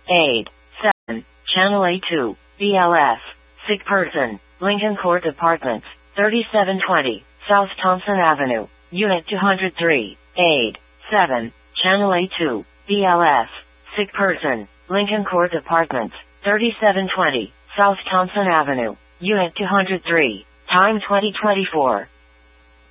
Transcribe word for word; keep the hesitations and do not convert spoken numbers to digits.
aid. seven. Channel A two, B L S. Sick person. Lincoln Court Apartments, thirty-seven twenty, South Thompson Avenue, Unit two hundred three, aid. seven. Channel A two, B L S. Sick person. Lincoln Court Apartments, thirty-seven twenty, South Thompson Avenue, Unit two hundred three. Time twenty twenty-four.